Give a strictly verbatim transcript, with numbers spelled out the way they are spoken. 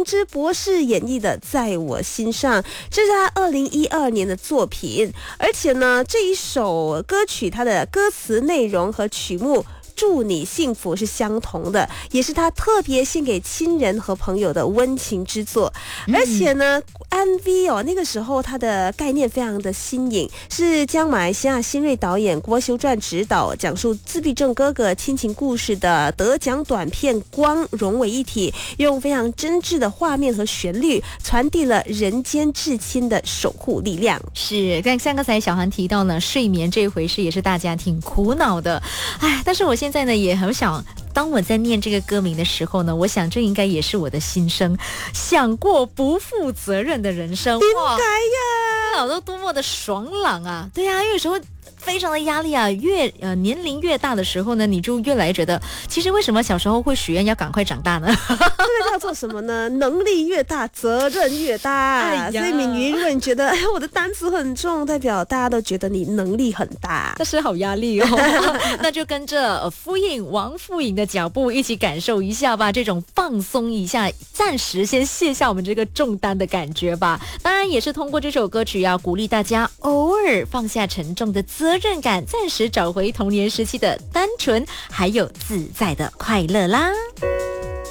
之博士演绎的《在我心上》，这是他二零一二年的作品。而且呢，这一首歌曲它的歌词内容和曲目祝你幸福是相同的，也是他特别献给亲人和朋友的温情之作。嗯、而且呢 M V 哦，那个时候它的概念非常的新颖，是将马来西亚新锐导演郭修传执导，讲述自闭症哥哥亲情故事的得奖短片《光》融为一体，用非常真挚的画面和旋律，传递了人间至亲的守护力量。 是，但像刚才小韩提到呢，睡眠这一回事也是大家挺苦恼的。哎，但是我现在呢也很想，当我在念这个歌名的时候呢，我想这应该也是我的心声，想过不负责任的人生。 应该呀， 脑都多么的爽朗啊！对啊，因为有时候非常的压力啊，越呃年龄越大的时候呢，你就越来觉得，其实为什么小时候会许愿要赶快长大呢？ 这个叫做什么呢？能力越大，责任越大。哎、所以敏瑜，如果你觉得哎呀我的担子很重，代表大家都觉得你能力很大， 这是好压力哦。那就跟着、呃、复印王复颖的脚步，一起感受一下吧，这种放松一下，暂时先卸下我们这个重担的感觉吧。当然也是通过这首歌曲要鼓励大家偶尔放下沉重的责任感，暂时找回童年时期的单纯还有自在的快乐啦。